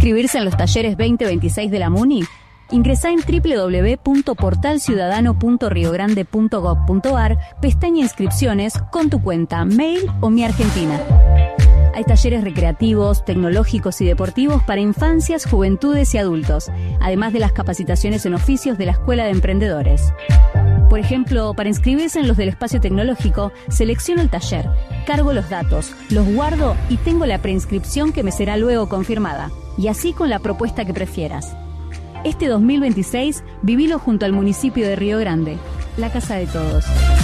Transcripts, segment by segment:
inscribirse en los talleres 2026 de la MUNI? Ingresá en www.portalciudadano.riogrande.gov.ar, pestaña Inscripciones, con tu cuenta, mail o Mi Argentina. Hay talleres recreativos, tecnológicos y deportivos para infancias, juventudes y adultos, además de las capacitaciones en oficios de la Escuela de Emprendedores. Por ejemplo, para inscribirse en los del espacio tecnológico, selecciono el taller, cargo los datos, los guardo y tengo la preinscripción que me será luego confirmada. Y así con la propuesta que prefieras. Este 2026, vivilo junto al municipio de Río Grande, la casa de todos.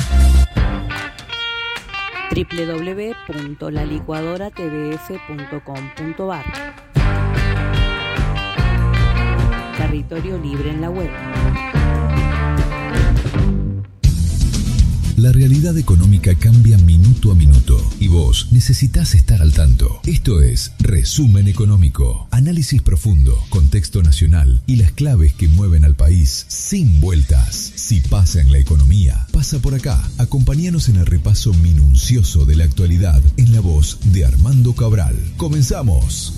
www.lalicuadoratvf.com.ar. Territorio libre en la web. La realidad económica cambia minuto a minuto y vos necesitas estar al tanto. Esto es Resumen Económico, análisis profundo, contexto nacional y las claves que mueven al país sin vueltas. Si pasa en la economía, pasa por acá. Acompáñanos en el repaso minucioso de la actualidad en la voz de Armando Cabral. ¡Comenzamos!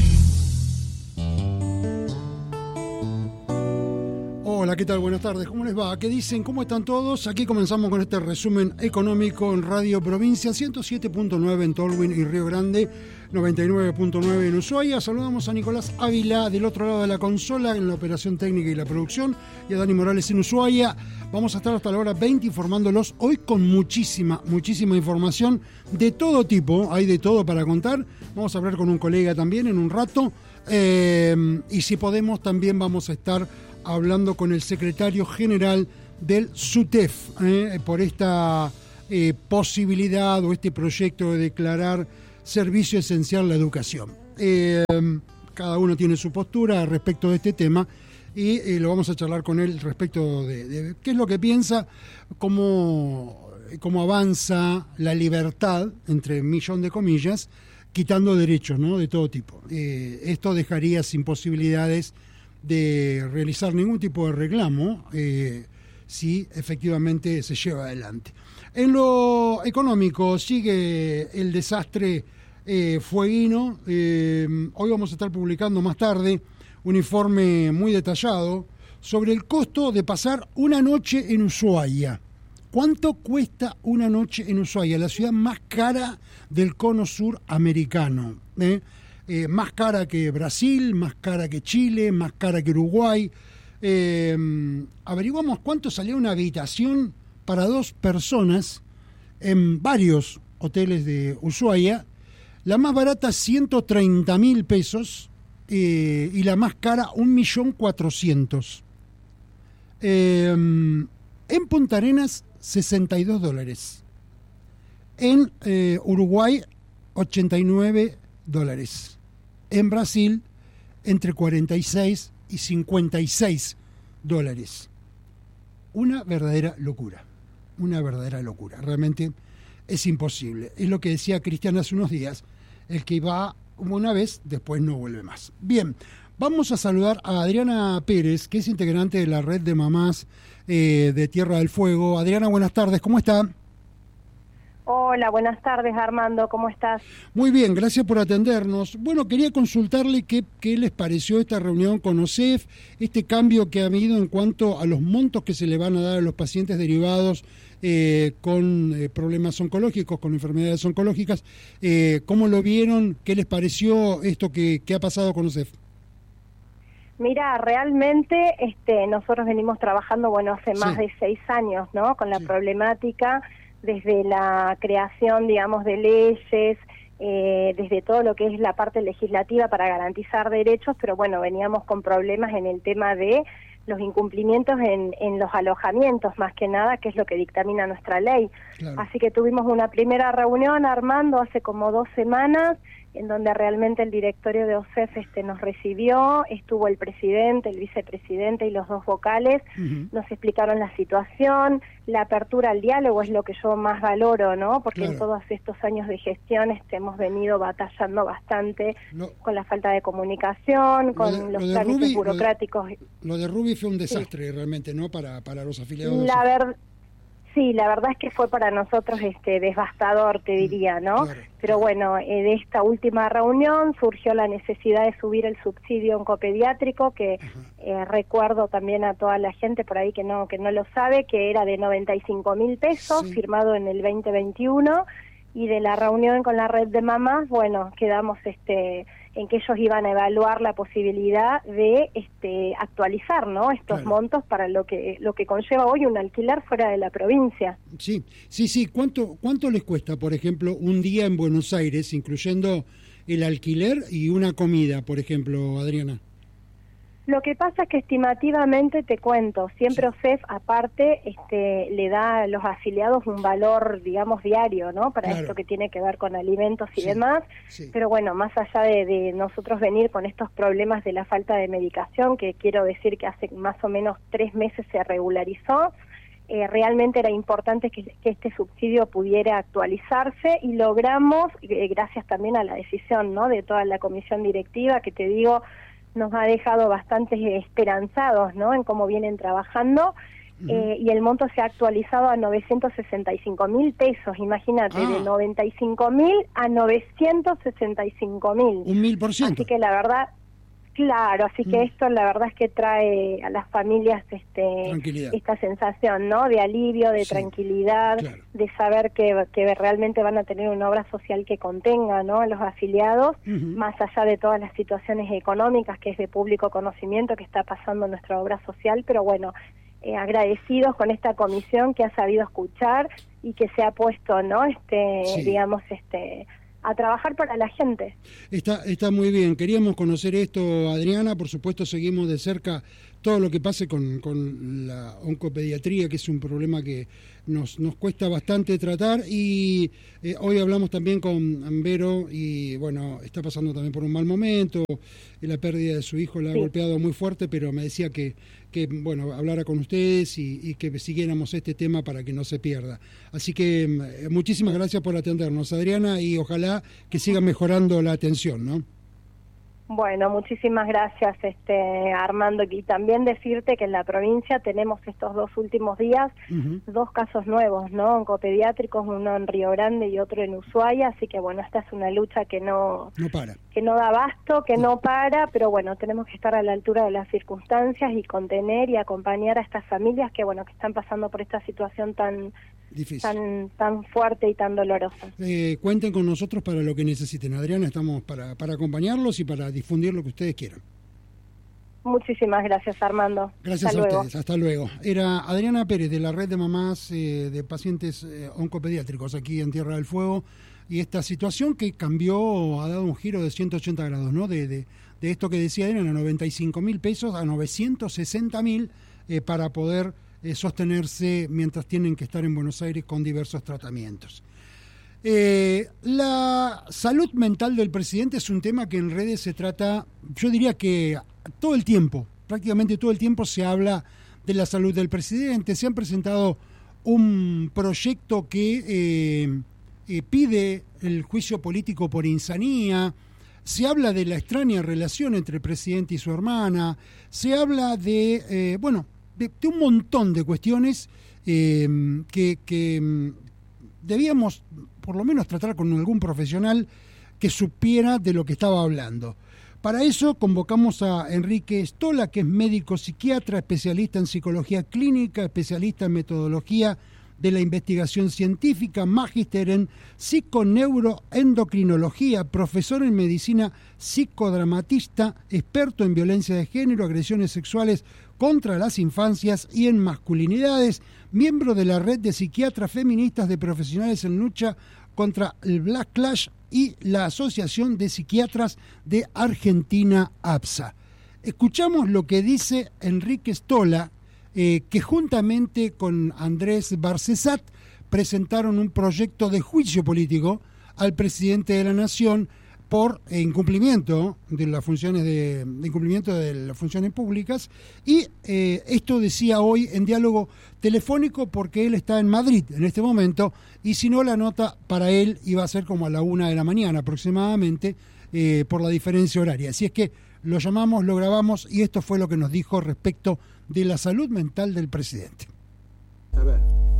Hola, ¿qué tal? Buenas tardes, ¿cómo les va? ¿Qué dicen? ¿Cómo están todos? Aquí comenzamos con este resumen económico en Radio Provincia, 107.9 en Tolwyn y Río Grande, 99.9 en Ushuaia. Saludamos a Nicolás Ávila del otro lado de la consola en la operación técnica y la producción, y a Dani Morales en Ushuaia. Vamos a estar hasta la hora 20 informándolos hoy con muchísima información de todo tipo, hay de todo para contar. Vamos a hablar con un colega también en un rato, y si podemos también vamos a estar hablando con el secretario general del SUTEF por esta posibilidad o este proyecto de declarar servicio esencial la educación. Cada uno tiene su postura respecto de este tema y lo vamos a charlar con él respecto de qué es lo que piensa, cómo avanza la libertad, entre millón de comillas, quitando derechos, ¿no?, de todo tipo. Esto dejaría sin posibilidades de realizar ningún tipo de reclamo si efectivamente se lleva adelante. En lo económico sigue el desastre fueguino. Hoy vamos a estar publicando más tarde un informe muy detallado sobre el costo de pasar una noche en Ushuaia. ¿Cuánto cuesta una noche en Ushuaia, la ciudad más cara del cono sur americano? Más cara que Brasil, más cara que Chile, más cara que Uruguay. Averiguamos cuánto salía una habitación para 2 personas en varios hoteles de Ushuaia. La más barata 130.000 pesos y la más cara 1.400.000. En Punta Arenas $62. En Uruguay $89. En Brasil, entre 46 y $56. Una verdadera locura. Realmente es imposible. Es lo que decía Cristian hace unos días. El que va una vez, después no vuelve más. Bien, vamos a saludar a Adriana Pérez, que es integrante de la red de mamás de Tierra del Fuego. Adriana, buenas tardes, ¿cómo está? Hola, buenas tardes, Armando, ¿cómo estás? Muy bien, gracias por atendernos. Bueno, quería consultarle qué les pareció esta reunión con OSEF, este cambio que ha habido en cuanto a los montos que se le van a dar a los pacientes derivados con problemas oncológicos, con enfermedades oncológicas. ¿Cómo lo vieron? ¿Qué les pareció esto que ha pasado con OSEF? Mira, realmente nosotros venimos trabajando, hace más de 6 años, ¿no?, con la problemática, desde la creación, digamos, de leyes, desde todo lo que es la parte legislativa para garantizar derechos, pero veníamos con problemas en el tema de los incumplimientos en los alojamientos, más que nada, que es lo que dictamina nuestra ley. Claro. Así que tuvimos una primera reunión, Armando, hace como 2 semanas, en donde realmente el directorio de OSEF nos recibió, estuvo el presidente, el vicepresidente y los 2 vocales, nos explicaron la situación, la apertura al diálogo es lo que yo más valoro, ¿no? Porque en todos estos años de gestión hemos venido batallando bastante con la falta de comunicación, con los trámites burocráticos. Lo de Ruby fue un desastre realmente, ¿no? Para los afiliados. Sí, la verdad es que fue para nosotros devastador, te diría, ¿no? Claro. Pero bueno, de esta última reunión surgió la necesidad de subir el subsidio oncopediátrico, que recuerdo también a toda la gente por ahí que no lo sabe, que era de 95.000 pesos, sí, firmado en el 2021, y de la reunión con la red de mamás, bueno, quedamos en que ellos iban a evaluar la posibilidad de actualizar, ¿no? Estos claro, montos para lo que conlleva hoy un alquiler fuera de la provincia. Sí. ¿Cuánto les cuesta, por ejemplo, un día en Buenos Aires, incluyendo el alquiler y una comida, por ejemplo, Adriana? Lo que pasa es que estimativamente, te cuento, siempre OSEF aparte le da a los afiliados un valor, digamos, diario, ¿no? Para claro, esto que tiene que ver con alimentos y sí, demás, sí, pero bueno, más allá de nosotros venir con estos problemas de la falta de medicación, que quiero decir que hace más o menos 3 meses se regularizó, realmente era importante que este subsidio pudiera actualizarse y logramos, gracias también a la decisión, ¿no?, de toda la comisión directiva, que te digo, nos ha dejado bastante esperanzados, ¿no?, en cómo vienen trabajando, y el monto se ha actualizado a 965.000 pesos, imagínate, de 95.000 a 965.000. 1.000%. Así que la verdad, claro, así que esto la verdad es que trae a las familias tranquilidad, esta sensación, ¿no?, de alivio, de sí, tranquilidad, claro, de saber que realmente van a tener una obra social que contenga, ¿no?, a los afiliados, más allá de todas las situaciones económicas que es de público conocimiento que está pasando en nuestra obra social, pero bueno, agradecidos con esta comisión que ha sabido escuchar y que se ha puesto, ¿no?, sí, digamos, a trabajar para la gente. Está muy bien. Queríamos conocer esto, Adriana. Por supuesto, seguimos de cerca todo lo que pase con la oncopediatría, que es un problema que nos cuesta bastante tratar. Y hoy hablamos también con Vero y, bueno, está pasando también por un mal momento. La pérdida de su hijo la ha golpeado muy fuerte, pero me decía que bueno, hablara con ustedes y que siguiéramos este tema para que no se pierda. Así que muchísimas gracias por atendernos, Adriana, y ojalá que siga mejorando la atención, ¿no? Bueno, muchísimas gracias, Armando, y también decirte que en la provincia tenemos estos 2 últimos días 2 casos nuevos, ¿no?, oncopediátricos, uno en Río Grande y otro en Ushuaia, así que bueno, esta es una lucha que no para, que no da abasto, que no para, pero bueno, tenemos que estar a la altura de las circunstancias y contener y acompañar a estas familias que bueno, que están pasando por esta situación tan difícil, tan fuerte y tan dolorosa. Cuenten con nosotros para lo que necesiten, Adriana, estamos para acompañarlos y para difundir lo que ustedes quieran. Muchísimas gracias, Armando. Gracias a ustedes, hasta luego. Era Adriana Pérez, de la red de mamás de pacientes oncopediátricos aquí en Tierra del Fuego, y esta situación que cambió, ha dado un giro de 180 grados, ¿no? De esto que decía Adriana, 95.000 pesos a 960.000 para poder sostenerse mientras tienen que estar en Buenos Aires con diversos tratamientos. La salud mental del presidente es un tema que en redes se trata, yo diría que todo el tiempo, prácticamente todo el tiempo se habla de la salud del presidente. Se han presentado un proyecto que pide el juicio político por insanía, se habla de la extraña relación entre el presidente y su hermana, se habla de un montón de cuestiones que debíamos por lo menos tratar con algún profesional que supiera de lo que estaba hablando. Para eso convocamos a Enrique Stola, que es médico psiquiatra, especialista en psicología clínica, especialista en metodología de la investigación científica, magíster en psiconeuroendocrinología, profesor en medicina psicodramatista, experto en violencia de género, agresiones sexuales contra las infancias y en masculinidades, miembro de la red de psiquiatras feministas de profesionales en lucha contra el backlash y la Asociación de Psiquiatras de Argentina, APSA. Escuchamos lo que dice Enrique Stola, que juntamente con Andrés Barcesat presentaron un proyecto de juicio político al presidente de la Nación por incumplimiento de las funciones públicas, y esto decía hoy en diálogo telefónico porque él está en Madrid en este momento, y si no, la nota para él iba a ser como a la 1 de la mañana aproximadamente, por la diferencia horaria. Así es que lo llamamos, lo grabamos, y esto fue lo que nos dijo respecto de la salud mental del presidente. A ver,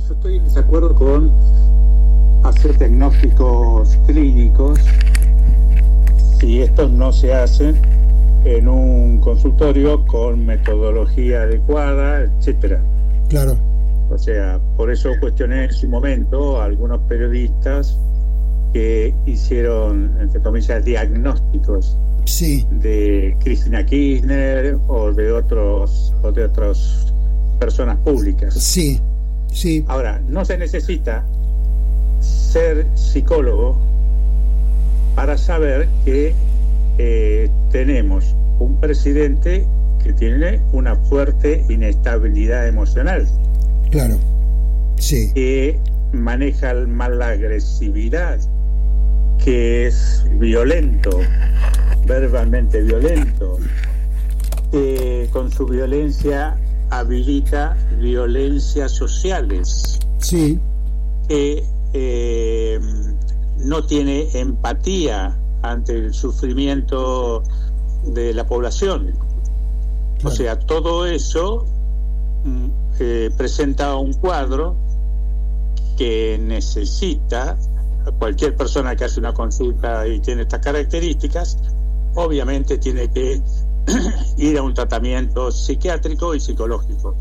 yo estoy en desacuerdo con hacer diagnósticos clínicos si estos no se hacen en un consultorio con metodología adecuada, etcétera. Claro. O sea, por eso cuestioné en su momento a algunos periodistas que hicieron, entre comillas, diagnósticos de Cristina Kirchner o de otras personas públicas. Sí. Ahora, no se necesita ser psicólogo para saber que tenemos un presidente que tiene una fuerte inestabilidad emocional. Claro, sí. Que maneja mal la agresividad, que es violento, verbalmente violento, que con su violencia habilita violencias sociales, sí, que no tiene empatía ante el sufrimiento de la población. Claro. O sea, todo eso presenta un cuadro que necesita cualquier persona que hace una consulta y tiene estas características, obviamente tiene que ir a un tratamiento psiquiátrico y psicológico.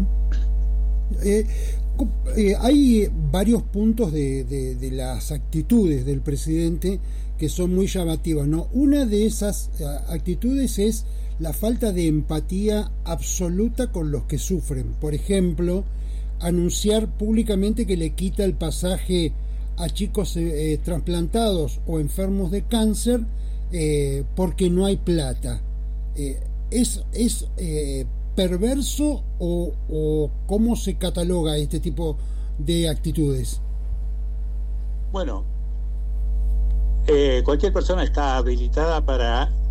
Hay varios puntos de las actitudes del presidente que son muy llamativas, ¿no? Una de esas actitudes es la falta de empatía absoluta con los que sufren. Por ejemplo, anunciar públicamente que le quita el pasaje a chicos trasplantados o enfermos de cáncer porque no hay plata. ¿Es perverso o cómo se cataloga este tipo de actitudes? Bueno, cualquier persona está habilitada para